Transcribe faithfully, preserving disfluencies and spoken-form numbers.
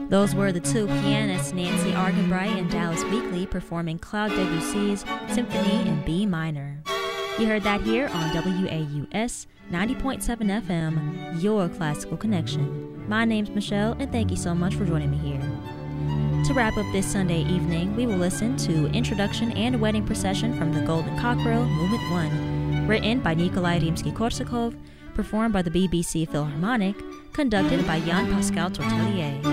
Those were the two pianists Nancy Arganbright and Dallas Weekly performing Claude Debussy's Symphony in B minor. You heard that here on W A U S ninety point seven F M, your classical connection. My name's Michelle, and thank you so much for joining me here. To wrap up this Sunday evening, we will listen to Introduction and Wedding Procession from the Golden Cockerel, Movement one, written by Nikolai Rimsky-Korsakov, performed by the B B C Philharmonic, conducted by Jan-Pascal Tortelier.